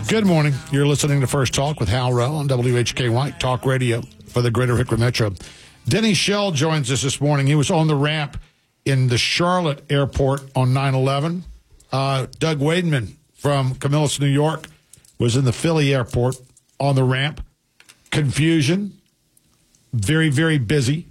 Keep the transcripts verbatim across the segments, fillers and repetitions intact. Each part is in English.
Good morning. You're listening to First Talk with Hal Rowe on W H K Y Talk Radio for the Greater Hickory Metro. Denny Shell joins us this morning. He was on the ramp in the Charlotte airport on nine eleven. Uh, Doug Wademan from Camillus, New York, was in the Philly airport on the ramp. Confusion. Very, very busy.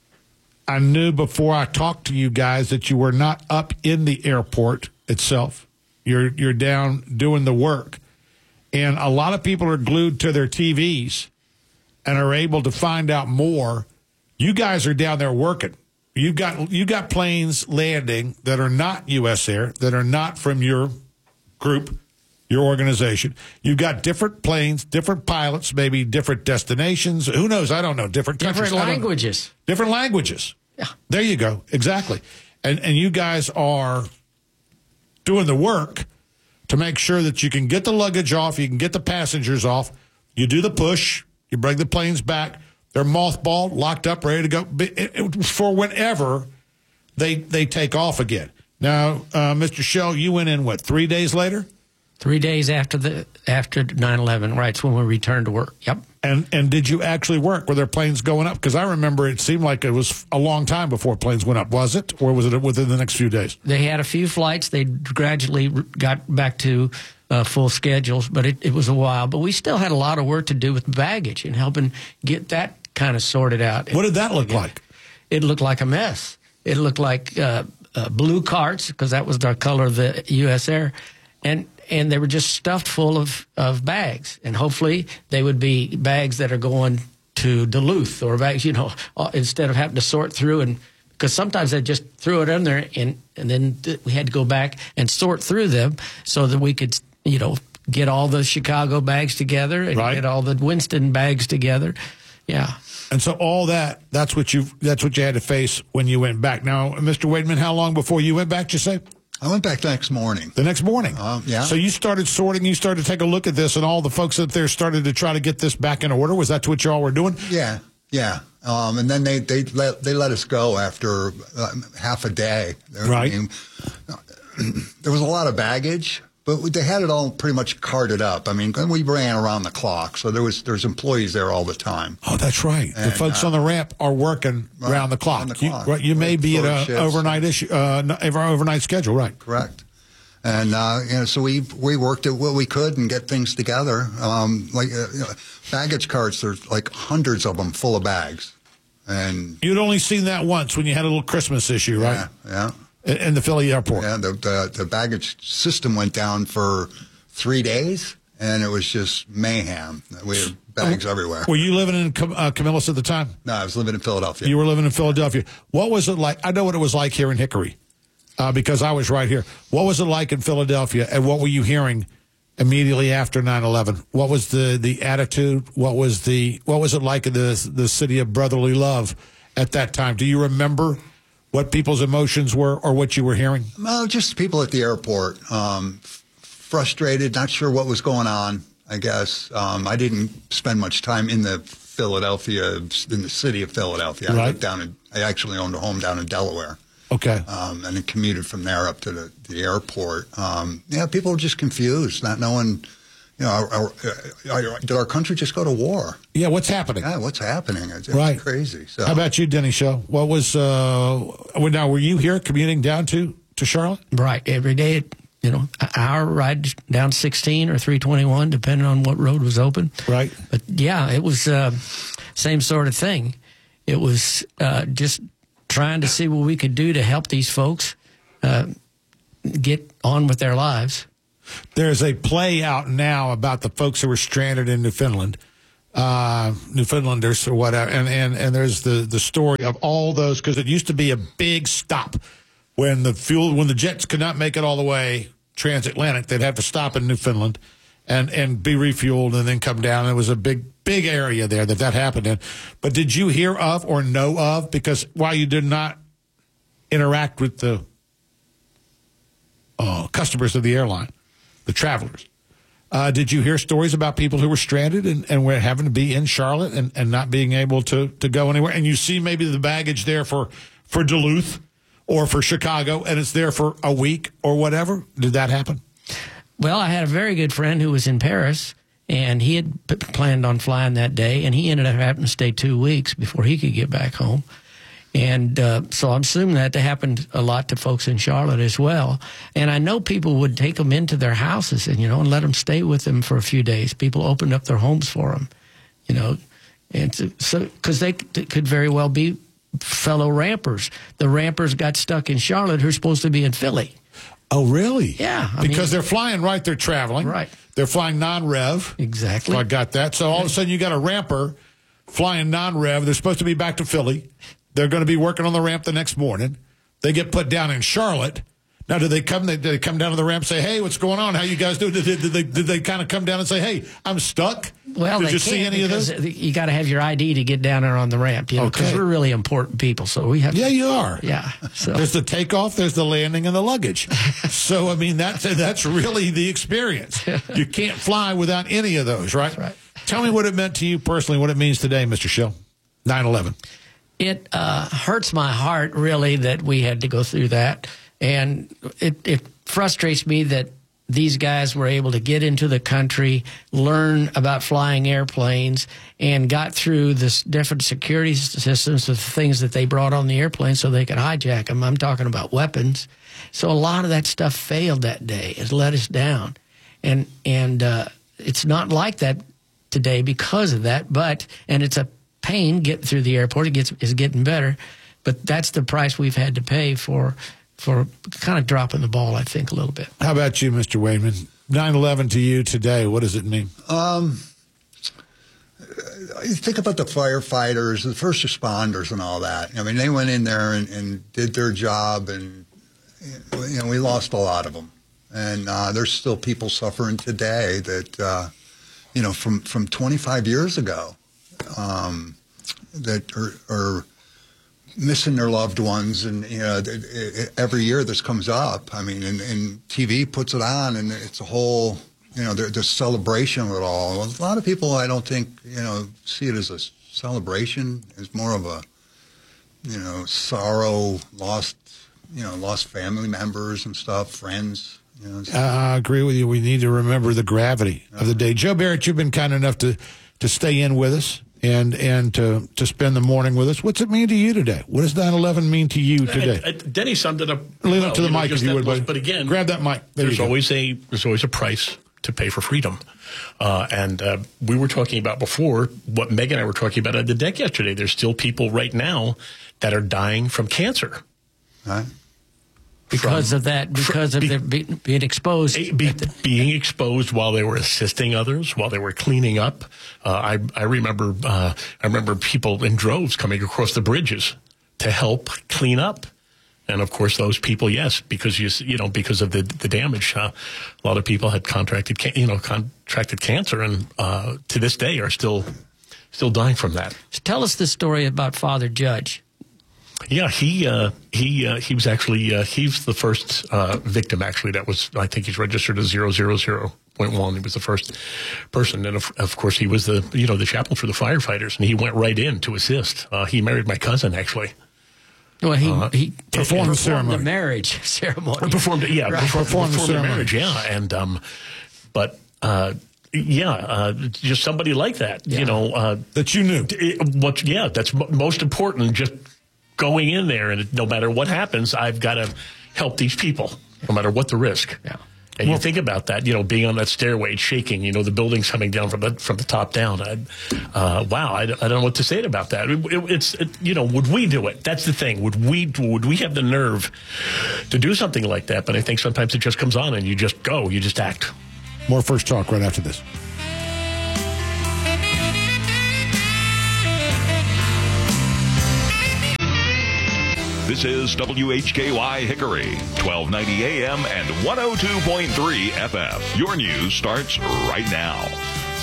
I knew before I talked to you guys that you were not up in the airport itself. You're you're down doing the work. And a lot of people are glued to their T Vs and are able to find out more. You guys are down there working. You've got you got planes landing that are not U S Air, that are not from your group, your organization. You've got different planes, different pilots, maybe different destinations. Who knows? I don't know. Different countries. Different languages. Different languages. Yeah. There you go. Exactly. And and you guys are doing the work to make sure that you can get the luggage off, you can get the passengers off. You do the push. You bring the planes back. They're mothballed, locked up, ready to go for whenever they they take off again. Now, uh, Mister Shell, you went in, what, three days later? Three days after the after nine eleven, right? It's when we returned to work. Yep. And and did you actually work? Were there planes going up? Because I remember it seemed like it was a long time before planes went up. Was it? Or was it within the next few days? They had a few flights. They gradually got back to uh, full schedules, but it, it was a while. But we still had a lot of work to do with baggage and helping get that kind of sorted out. What did that look like? It looked like a mess. It looked like uh, uh, blue carts, because that was the color of the U S Air. And and they were just stuffed full of, of bags. And hopefully they would be bags that are going to Duluth, or bags, you know, instead of having to sort through. And because sometimes they just threw it in there, and, and then we had to go back and sort through them so that we could, you know, get all the Chicago bags together and right. get all the Winston bags together. Yeah. And so all that, that's what you that's what you had to face when you went back. Now, Mister Wademan, how long before you went back, you say? I went back the next morning. The next morning? Um, yeah. So you started sorting, you started to take a look at this, and all the folks up there started to try to get this back in order? Was that what you all were doing? Yeah, yeah. Um, and then they, they, let, they let us go after uh, half a day. Right. I mean, there was a lot of baggage, but they had it all pretty much carted up. I mean, we ran around the clock, so there was there's employees there all the time. Oh, that's right. And, the folks uh, on the ramp are working right, around the clock. The clock. You, right, you may right, be at an overnight issue, uh, overnight schedule, right? Correct. And uh, you know, so we we worked at what we could and get things together. Um, like uh, you know, baggage carts, there's like hundreds of them full of bags. And you'd only seen that once when you had a little Christmas issue, right? Yeah. yeah. In the Philly airport. Yeah, the, the the baggage system went down for three days, and it was just mayhem. We had bags everywhere. Were you living in uh, Camillus at the time? No, I was living in Philadelphia. You were living in Philadelphia. What was it like? I know what it was like here in Hickory, uh, because I was right here. What was it like in Philadelphia, and what were you hearing immediately after nine eleven? What was the, the attitude? What was the what was it like in the the city of brotherly love at that time? Do you remember what people's emotions were, or what you were hearing? Well, just people at the airport, um, f- frustrated, not sure what was going on, I guess. Um, I didn't spend much time in the Philadelphia, in the city of Philadelphia. I right. lived down in, I actually owned a home down in Delaware. Okay. Um, and then commuted from there up to the, the airport. Um, yeah, people were just confused, not knowing, you know, our, our, our, did our country just go to war? Yeah, what's happening? Yeah, what's happening? It's, right. it's crazy. So. How about you, Denny Shell? What was, uh, well, now, were you here commuting down to, to Charlotte? Right. Every day, you know, an hour ride down sixteen or three twenty-one, depending on what road was open. Right. But, yeah, it was uh, same sort of thing. It was uh, just trying to see what we could do to help these folks uh, get on with their lives. There's a play out now about the folks who were stranded in Newfoundland, uh, Newfoundlanders or whatever, and, and, and there's the, the story of all those, because it used to be a big stop when the fuel when the jets could not make it all the way transatlantic. They'd have to stop in Newfoundland and and be refueled and then come down. It was a big big area there that that happened in. But did you hear of or know of, because while you did not interact with the uh, customers of the airline, the travelers, uh, did you hear stories about people who were stranded and, and were having to be in Charlotte and, and not being able to, to go anywhere? And you see maybe the baggage there for, for Duluth or for Chicago, and it's there for a week or whatever. Did that happen? Well, I had a very good friend who was in Paris, and he had p- planned on flying that day, and he ended up having to stay two weeks before he could get back home. And uh, so I'm assuming that happened a lot to folks in Charlotte as well. And I know people would take them into their houses and, you know, and let them stay with them for a few days. People opened up their homes for them, you know, and so because they could very well be fellow rampers. The rampers got stuck in Charlotte who are supposed to be in Philly. Oh, really? Yeah. I because mean, they're flying, right? They're traveling. Right. They're flying non-rev. Exactly. So I got that. So all of a sudden you got a ramper flying non-rev. They're supposed to be back to Philly. They're going to be working on the ramp the next morning. They get put down in Charlotte. Now, do they come? They, do they come down to the ramp and say, "Hey, what's going on? How you guys doing?" Did, did, did they, did they kind of come down and say, "Hey, I'm stuck"? Well, did they you see any of this? You got to have your I D to get down there on the ramp, you know, because Okay. we're really important people. So we have. Yeah, to, you are. Yeah. So There's the takeoff, there's the landing, and the luggage. So, I mean, that's that's really the experience. You can't fly without any of those, right? That's right. Tell me what it meant to you personally, what it means today, Mister Schill, nine eleven. It uh, hurts my heart, really, that we had to go through that. And it, it frustrates me that these guys were able to get into the country, learn about flying airplanes, and got through the different security systems of the things that they brought on the airplane so they could hijack them. I'm talking about weapons. So a lot of that stuff failed that day. It let us down. And, and uh, it's not like that today because of that, but, and it's a pain getting through the airport. It gets is getting better, but that's the price we've had to pay for for kind of dropping the ball, I think, a little bit. How about you, Mister Wademan? nine eleven to you today, what does it mean? Um, you think about the firefighters, the first responders, and all that. I mean, they went in there and, and did their job, and you know, we lost a lot of them. And uh, there's still people suffering today that uh, you know from from twenty-five years ago. Um, that are, are missing their loved ones, and you know, it, it, every year this comes up. I mean, and, and T V puts it on, and it's a whole, you know, the, the celebration of it all. A lot of people, I don't think, you know, see it as a celebration. It's more of a, you know, sorrow, lost, you know, lost family members and stuff, friends. You know, uh, I agree with you. We need to remember the gravity uh, of the day. Joe Barrett, you've been kind enough to to stay in with us and and to, to spend the morning with us. What's it mean to you today? What does nine eleven mean to you today? I, I, Denny summed it up. Lean well, up to the you know, mic if just you that would, was- buddy. But again, Grab that mic. There there's you go. always a there's always a price to pay for freedom, uh, and uh, we were talking about before what Meg and I were talking about on the deck yesterday. There's still people right now that are dying from cancer. Right? Because From- of that, because of be- their be, being exposed. A- Be, being exposed while they were assisting others, while they were cleaning up. Uh, I I remember uh, I remember people in droves coming across the bridges to help clean up, and of course those people, yes, because you you know because of the the damage, uh, a lot of people had contracted ca- you know contracted cancer, and uh, to this day are still still dying from that. Tell us the story about Father Judge. Yeah, he uh, he uh, he was actually uh, he's the first uh, victim actually that was, I think he's registered as zero zero zero point one. He was the first person, and of, of course he was the you know the chaplain for the firefighters, and he went right in to assist. Uh, he married my cousin actually. Well, he Uh, he performed the ceremony. the marriage ceremony. Or performed it, yeah, Right. performed, Performed the performed the ceremony. marriage, yeah, and um, but uh, yeah, uh, just somebody like that, Yeah. you know, uh, That you knew. it, what yeah, that's mo- most important. Just going in there, and no matter what happens, I've got to help these people, no matter what the risk. Yeah. And you think about that, you know, being on that stairway, shaking, you know, the building's coming down from the from the top down. I, uh, wow, I, I don't know what to say about that. It, it, it's, it, you know, would we do it? That's the thing. Would we would we have the nerve to do something like that? But I think sometimes it just comes on, and you just go, you just act. More First Talk right after this. This is W H K Y Hickory, twelve ninety A M and one oh two point three F M. Your news starts right now.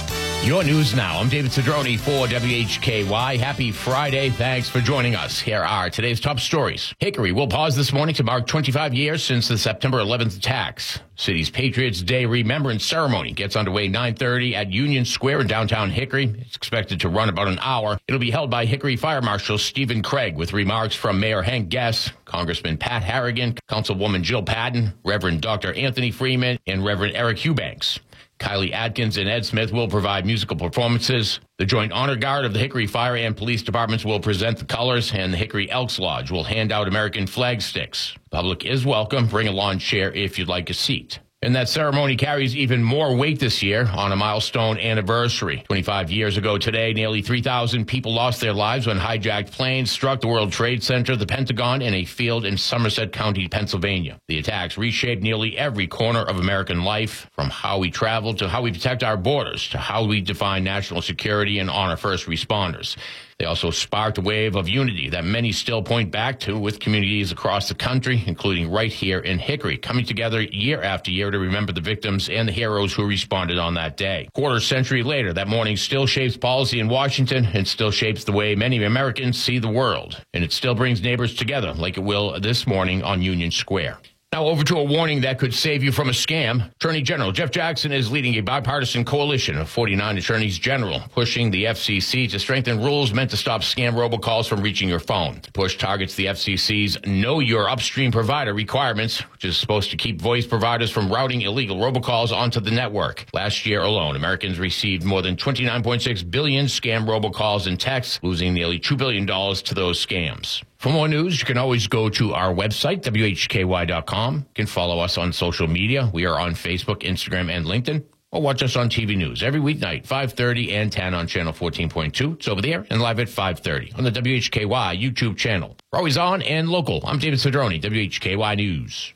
Your news now. I'm David Cedrone for W H K Y. Happy Friday. Thanks for joining us. Here are today's top stories. Hickory will pause this morning to mark twenty-five years since the September eleventh attacks. City's Patriots Day Remembrance Ceremony gets underway nine thirty at Union Square in downtown Hickory. It's expected to run about an hour. It'll be held by Hickory Fire Marshal Stephen Craig with remarks from Mayor Hank Guess, Congressman Pat Harrigan, Councilwoman Jill Patton, Reverend Doctor Anthony Freeman, and Reverend Eric Eubanks. Kylie Atkins and Ed Smith will provide musical performances. The Joint Honor Guard of the Hickory Fire and Police Departments will present the colors, and the Hickory Elks Lodge will hand out American flag sticks. The public is welcome. Bring a lawn chair if you'd like a seat. And that ceremony carries even more weight this year on a milestone anniversary. twenty-five years ago today, nearly three thousand people lost their lives when hijacked planes struck the World Trade Center, the Pentagon, and a field in Somerset County, Pennsylvania. The attacks reshaped nearly every corner of American life, from how we travel to how we protect our borders to how we define national security and honor first responders. They also sparked a wave of unity that many still point back to, with communities across the country, including right here in Hickory, coming together year after year to remember the victims and the heroes who responded on that day. Quarter century later, that morning still shapes policy in Washington and still shapes the way many Americans see the world. And it still brings neighbors together like it will this morning on Union Square. Now over to a warning that could save you from a scam. Attorney General Jeff Jackson is leading a bipartisan coalition of forty-nine attorneys general, pushing the F C C to strengthen rules meant to stop scam robocalls from reaching your phone. The push targets the F C C's Know Your Upstream Provider requirements, which is supposed to keep voice providers from routing illegal robocalls onto the network. Last year alone, Americans received more than twenty-nine point six billion scam robocalls and texts, losing nearly two billion dollars to those scams. For more news, you can always go to our website, W H K Y dot com. You can follow us on social media. We are on Facebook, Instagram, and LinkedIn. Or watch us on T V News every weeknight, five thirty and ten on Channel fourteen point two. It's over there and live at five thirty on the W H K Y YouTube channel. We're always on and local. I'm David Cedrone, W H K Y News.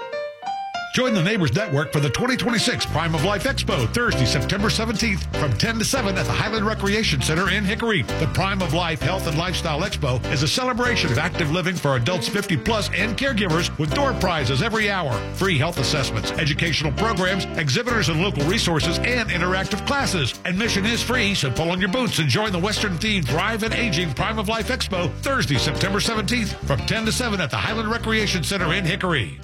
Join the Neighbors Network for the twenty twenty-six Prime of Life Expo, Thursday, September seventeenth from ten to seven at the Highland Recreation Center in Hickory. The Prime of Life Health and Lifestyle Expo is a celebration of active living for adults fifty plus and caregivers, with door prizes every hour, free health assessments, educational programs, exhibitors and local resources, and interactive classes. Admission is free, so pull on your boots and join the Western-themed Thrive and Aging Prime of Life Expo, Thursday, September seventeenth from ten to seven at the Highland Recreation Center in Hickory.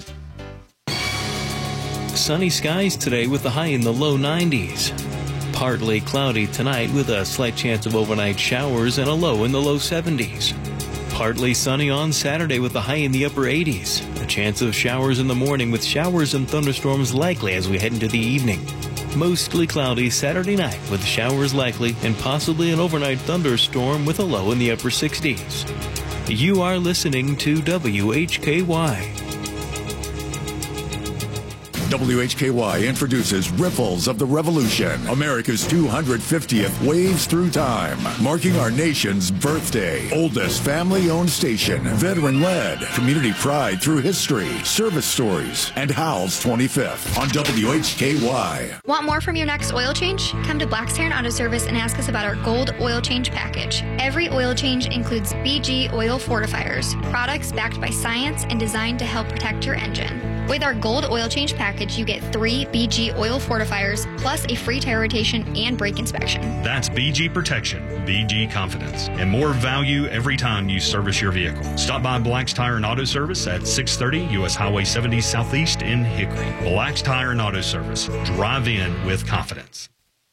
Sunny skies today with the high in the low nineties. Partly cloudy tonight with a slight chance of overnight showers and a low in the low seventies. Partly sunny on Saturday with the high in the upper eighties. A chance of showers in the morning with showers and thunderstorms likely as we head into the evening. Mostly cloudy Saturday night with showers likely and possibly an overnight thunderstorm with a low in the upper sixties. You are listening to W H K Y. W H K Y introduces Ripples of the Revolution, America's two hundred fiftieth Waves Through Time, marking our nation's birthday. Oldest family-owned station, veteran-led, community pride through history, service stories, and Howell's twenty-fifth on W H K Y. Want more from your next oil change? Come to Black's Tire and Auto Service and ask us about our Gold Oil Change Package. Every oil change includes B G Oil Fortifiers, products backed by science and designed to help protect your engine. With our Gold Oil Change Package, you get three B G Oil Fortifiers, plus a free tire rotation and brake inspection. That's B G Protection, B G Confidence, and more value every time you service your vehicle. Stop by Black's Tire and Auto Service at six thirty U S Highway seventy Southeast in Hickory. Black's Tire and Auto Service. Drive in with confidence.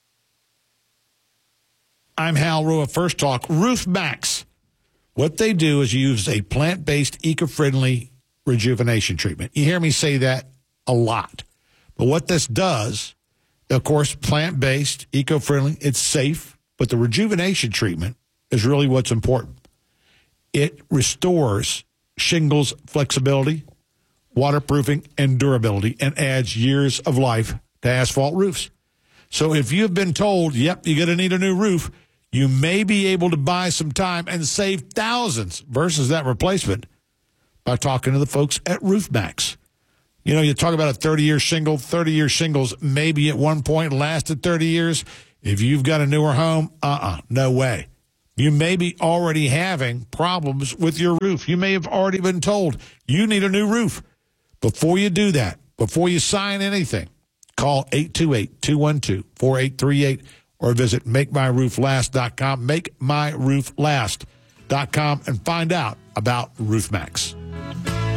I'm Hal Rowe of First Talk. Roof Max. What they do is use a plant-based, eco-friendly rejuvenation treatment. You hear me say that a lot. But what this does, of course, plant-based, eco-friendly, it's safe, but the rejuvenation treatment is really what's important. It restores shingles flexibility, waterproofing, and durability, and adds years of life to asphalt roofs. So if you've been told, yep, you're going to need a new roof, you may be able to buy some time and save thousands versus that replacement by talking to the folks at Roof Max. You know, you talk about a thirty-year shingle, thirty-year shingles maybe at one point lasted thirty years. If you've got a newer home, uh-uh, no way. You may be already having problems with your roof. You may have already been told you need a new roof. Before you do that, before you sign anything, call eight two eight, two one two, four eight three eight. or visit make my roof last dot com, make my roof last dot com, and find out about RoofMax.